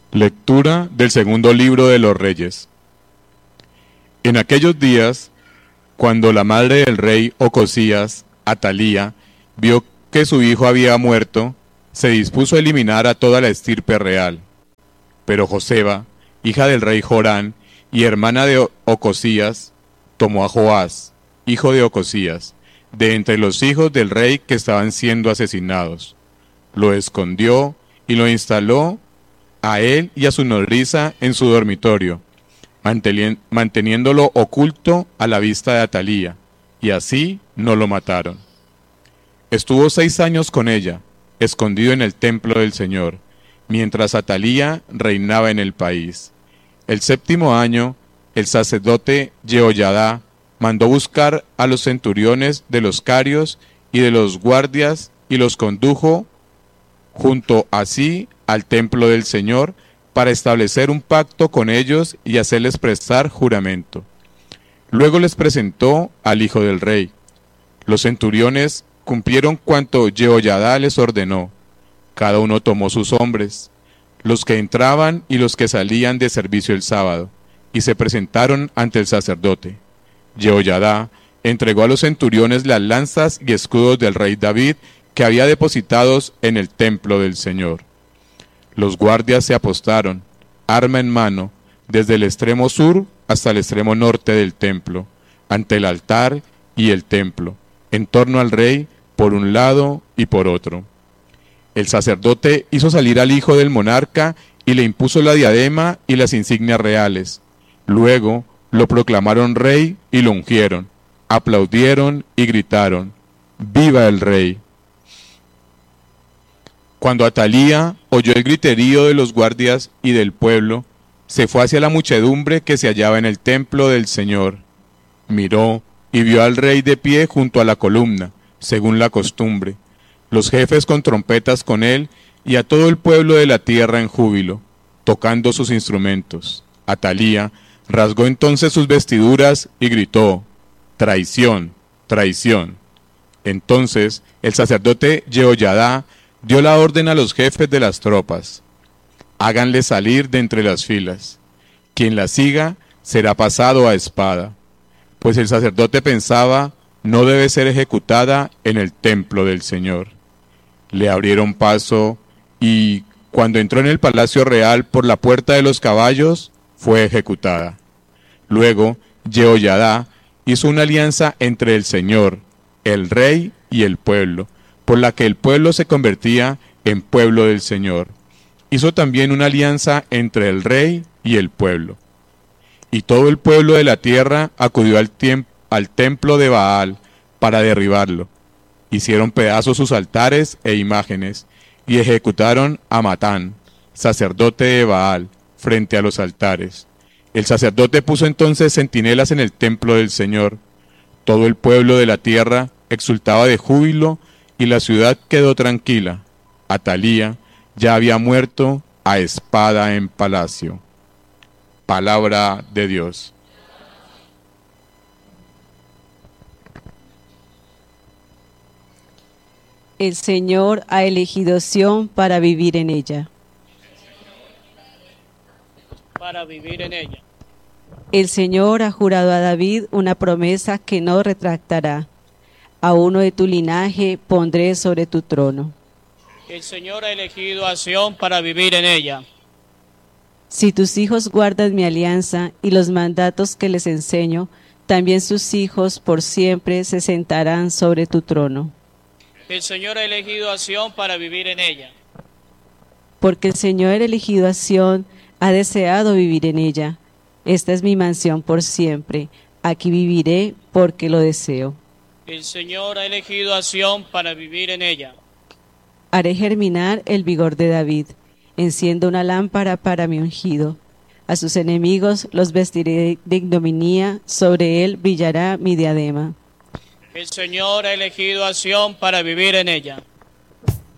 Lectura del segundo libro de los Reyes. En aquellos días, cuando la madre del rey Ocosías, Atalía, vio que su hijo había muerto, se dispuso a eliminar a toda la estirpe real. Pero Joseba, hija del rey Jorán y hermana de Ocosías, tomó a Joás, hijo de Ocosías, de entre los hijos del rey que estaban siendo asesinados. Lo escondió y lo instaló a él y a su nodriza en su dormitorio, manteniéndolo oculto a la vista de Atalía, y así no lo mataron. Estuvo 6 años con ella, escondido en el templo del Señor, mientras Atalía reinaba en el país. El 7º año, el sacerdote Jehoyadá mandó buscar a los centuriones de los carios y de los guardias y los condujo junto a sí al templo del Señor para establecer un pacto con ellos y hacerles prestar juramento. Luego les presentó al hijo del rey. Los centuriones cumplieron cuanto Jehoyadá les ordenó. Cada uno tomó sus hombres, los que entraban y los que salían de servicio el sábado, y se presentaron ante el sacerdote. Jehoyadá entregó a los centuriones las lanzas y escudos del rey David que había depositados en el templo del Señor. Los guardias se apostaron, arma en mano, desde el extremo sur hasta el extremo norte del templo, ante el altar y el templo, en torno al rey, por un lado y por otro. El sacerdote hizo salir al hijo del monarca y le impuso la diadema y las insignias reales. Luego lo proclamaron rey y lo ungieron. Aplaudieron y gritaron: ¡Viva el rey! Cuando Atalía oyó el griterío de los guardias y del pueblo, se fue hacia la muchedumbre que se hallaba en el templo del Señor. Miró y vio al rey de pie junto a la columna, según la costumbre, los jefes con trompetas con él y a todo el pueblo de la tierra en júbilo, tocando sus instrumentos. Atalía rasgó entonces sus vestiduras y gritó: ¡Traición! ¡Traición! Entonces el sacerdote Jehoyadá dio la orden a los jefes de las tropas: háganle salir de entre las filas. Quien la siga será pasado a espada. Pues el sacerdote pensaba: no debe ser ejecutada en el templo del Señor. Le abrieron paso y, cuando entró en el palacio real por la puerta de los caballos, fue ejecutada. Luego, Jehoyadá hizo una alianza entre el Señor, el rey y el pueblo, por la que el pueblo se convertía en pueblo del Señor. Hizo también una alianza entre el rey y el pueblo. Y todo el pueblo de la tierra acudió al templo de Baal para derribarlo. Hicieron pedazos sus altares e imágenes, y ejecutaron a Matán, sacerdote de Baal, frente a los altares. El sacerdote puso entonces centinelas en el templo del Señor. Todo el pueblo de la tierra exultaba de júbilo, y la ciudad quedó tranquila. Atalía ya había muerto a espada en palacio. Palabra de Dios. El Señor ha elegido Sión para vivir en ella. Para vivir en ella. El Señor ha jurado a David una promesa que no retractará. A uno de tu linaje pondré sobre tu trono. El Señor ha elegido a Sión para vivir en ella. Si tus hijos guardan mi alianza y los mandatos que les enseño, también sus hijos por siempre se sentarán sobre tu trono. El Señor ha elegido a Sión para vivir en ella. Porque el Señor ha elegido a Sión, ha deseado vivir en ella. Esta es mi mansión por siempre. Aquí viviré porque lo deseo. El Señor ha elegido a Sión para vivir en ella. Haré germinar el vigor de David. Enciendo una lámpara para mi ungido. A sus enemigos los vestiré de ignominia, sobre él brillará mi diadema. El Señor ha elegido a Sión para vivir en ella.